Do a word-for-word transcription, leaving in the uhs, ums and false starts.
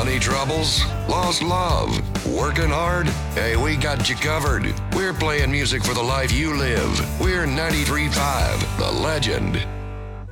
Money troubles? Lost love? Working hard? Hey, we got you covered. We're playing music for the life you live. We're ninety-three point five, The Legend.